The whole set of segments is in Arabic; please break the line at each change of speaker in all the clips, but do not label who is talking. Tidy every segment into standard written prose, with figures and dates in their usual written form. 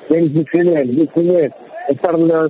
بين بالفنان صار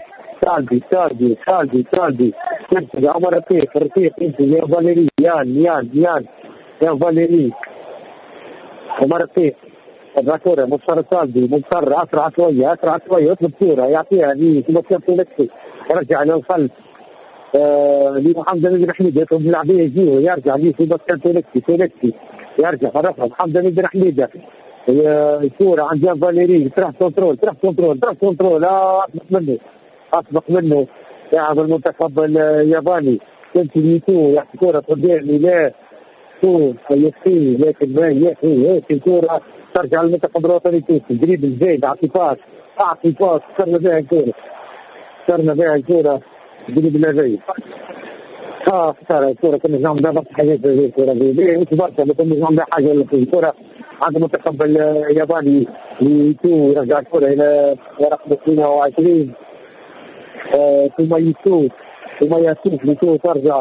صالدي عمر رفيق انت يا فاليري يان يا فاليري عمر رفيق الراكورة مصر صالدي مضطر اسرع شويه يطلب كوره يعطيها لي ثم تنفسي يرجع للخلف لمحمد بن حميد يطلب اللاعبين يجيو يرجع لي في بس تونكسي يرجع رفع محمد بن حميد الكورة عند جان فاليري تروح كنترول لا أسبق منه لاعب المنتخب الياباني تمشي ليتو يحكي كورة قدامي لا تو يكفي لكن ما يكفي هيك الكورة ترجع للمنتخب الوطني التونسي تدريب الزايد أعطي باس صرنا بها الكورة تدريب الزايد صار الكورة كنا نعمل ضبط حاجات زي الكورة مش برشا ما كنا نعمل حاجة في الكورة عند المنتخب الياباني ليتو يرجع الكرة إلى رقم 22 ثم ياسوف ليتو ترجع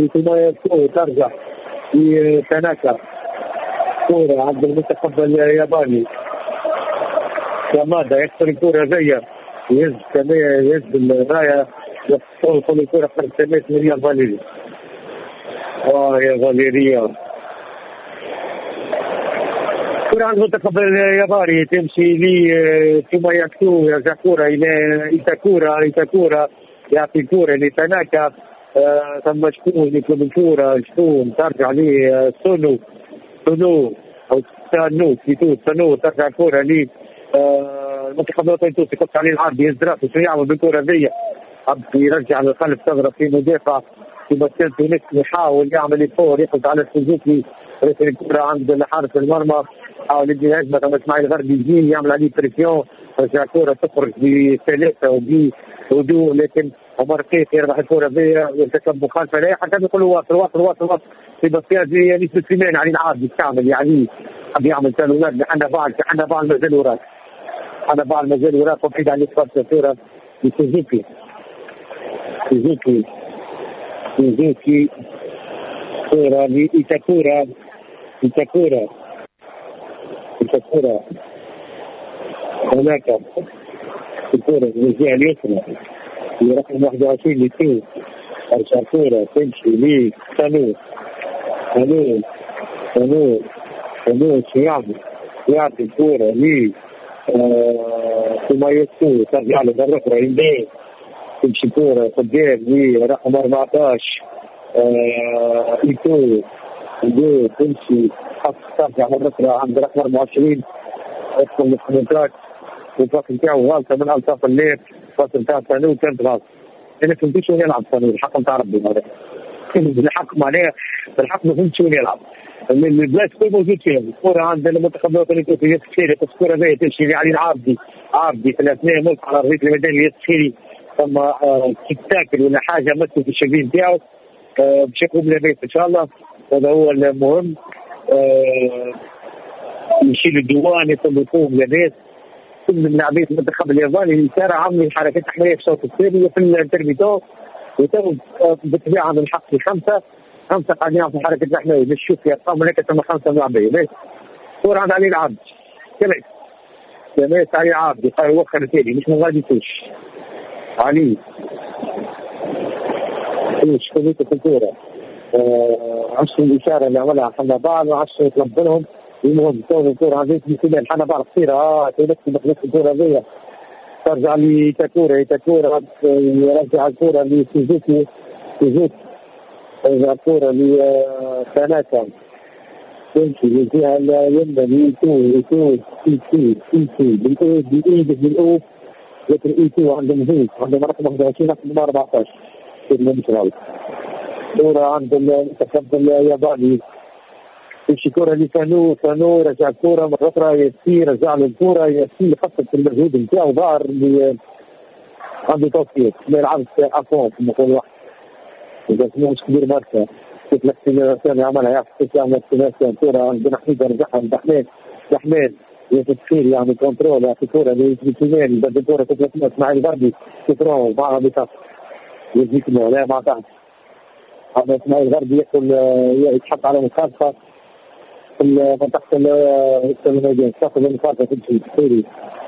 لتناكا كرة عند المنتخب الياباني كمادا يكسر الكرة جاية يهز الراية يدخل الكرة خارج 8 مليون فاليري يا فاليريا كرة عند المنتخب الياباني تمشي لي ثم يرجع كرة إلى إيتاكورا يعطي كرة لتناكا ثم شكون يطلب الكرة ترجع لي سونو أو سانو ترجع كرة لي المنتخب الوطني التونسي قص عليه العرض يزرع شو يعمل بالكرة ذي عبد يرجع للخلف تغرب في مدافع في مسيرة تونس يحاول يعمل الفور ياخذ على السوزوكي رسل الكرة عند حارس المرمى حاول يجي هجمة كما اسماعيل الغربي يجي يعمل عليه بريسيون رجع الكرة تخرج بسلاسة وبهدوء لكن عمر كيف يربح الكرة بها ويرتكب مخالفة لا حتى يقولوا واصل في بسيط زي نسبة سليمان علي العاب يستعمل يعني حب يعمل تنويات حنا بعض المجال وراك وبعيد عن إصابة الكرة لسوزوكي كرة لإيتاكورا هناك الكرة الوجهة اليسرى في رقم 21 لتو أرجع كرة تمشي لي سانو يعطي الكرة لي ثم يسو ترجع له مرة أخرى يمين تمشي كرة قدام لي رقم 14 إيتو تمشي ترجع مرة أخرى عند رقم 24 ادخل للكومنتات والفصل بتاعه غلطة من ألطاف الليل الفصل بتاع سانو كانت غلطة أنا فهمت شو يلعب سانو الحكم بتاع ربي هذا الحكم عليه الحكم ما فهمت شو يلعب البلاس كل موجود فيها الكرة عند المنتخب الوطني التونسي يسخيري الكرة زي تمشي علي عابدي في الأثناء ملك على رغيف الميدان يسخيري ثم تاكل ولا حاجة مسك في الشبين بتاعه باش يقوم لبيت إن شاء الله هذا هو المهم يشيل الديوان ثم يقوم لبيت كل من لاعبين المنتخب الياباني اللي صار عاملين حركات تحمية في الشوط الثاني في الانترميتو وتو بالطبيعة من حق خمسة قاعدين في حركة تحمية مش شوف يا ارقام هناك ثم 5 لاعبين كورة عند علي العبد كمان علي العبد يقال وخر ثاني مش من غادي توش علي توش كمية الكورة 10 الإشارة اللي عملها حنا بعض و10 يطلب لهم المهم كون الكورة هذيك مثل حنا بعض قصيرة تنفس الكورة هذيا ترجع لإيتاكورا يرجع الكورة لسوزوكي يرجع الكورة لتناكا تمشي للجهة اليمنى لإيتو بالأوف لكن إيتو عندهم رقم 21 رقم 14 كلمة مش غلط كورة عند المنتخب الياباني تمشي كورة لسانو رجع الكورة مرة أخرى رجع له الكورة ياسين خفف المجهود نتاعو ظهر اللي عنده توفيق ما يلعبش أفون كما يقول واحد إذا مش كبير مركز كيف الاكتيفاسيون يعملها يعرف يعمل اكتيفاسيون كورة عند حميد رجعها عند أحمد يتسخير يعني كنترول يعطي كورة للشمال بدل كورة تطلع اسماعيل الغربي كترون معها بطاقة يجيك لا ما تعرف هذا اسماعيل الغربي يدخل يتحط على مخالفة في منطقة الميدان تاخذ المخالفة تمشي